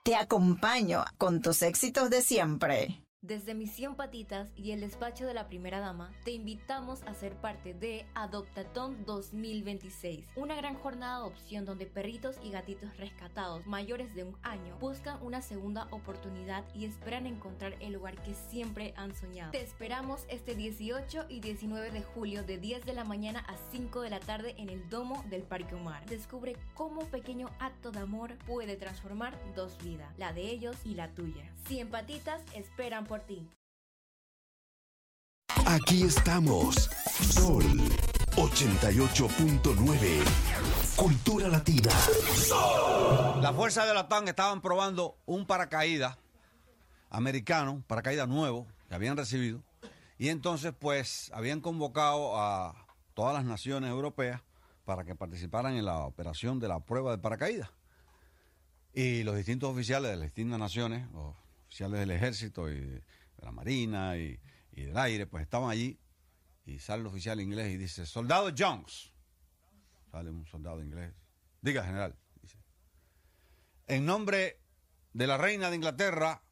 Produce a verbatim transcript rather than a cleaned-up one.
Te acompaño con tus éxitos de siempre. Desde Misión Patitas y el despacho de la primera dama, te invitamos a ser parte de Adoptatón dos mil veintiséis, una gran jornada de adopción donde perritos y gatitos rescatados mayores de un año buscan una segunda oportunidad y esperan encontrar el hogar que siempre han soñado. Te esperamos este dieciocho y diecinueve de julio de diez de la mañana a cinco de la tarde en el domo del Parque Omar. Descubre cómo un pequeño acto de amor puede transformar dos vidas, la de ellos y la tuya. Cien Patitas esperan por ti. Aquí estamos, Sol ochenta y ocho punto nueve, Cultura Latina. Sol. Las fuerzas de la OTAN estaban probando un paracaídas americano, paracaídas nuevo que habían recibido, y entonces pues habían convocado a todas las naciones europeas para que participaran en la operación de la prueba de paracaídas. Y los distintos oficiales de las distintas naciones, los oficiales del ejército y de la marina y, y del aire, pues estaban allí, y sale el oficial inglés y dice: soldado Jones, sale un soldado inglés, diga general, dice, en nombre de la reina de Inglaterra